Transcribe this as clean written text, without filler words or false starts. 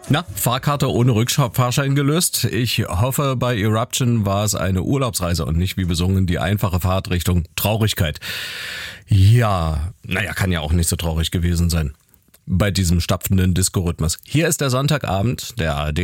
Na, Fahrkarte ohne Rückfahrschein gelöst? Ich hoffe, bei Eruption war es eine Urlaubsreise und nicht wie besungen die einfache Fahrt Richtung Traurigkeit. Ja, kann ja auch nicht so traurig gewesen sein bei diesem stapfenden Disco-Rhythmus. Hier ist der Sonntagabend, der ARD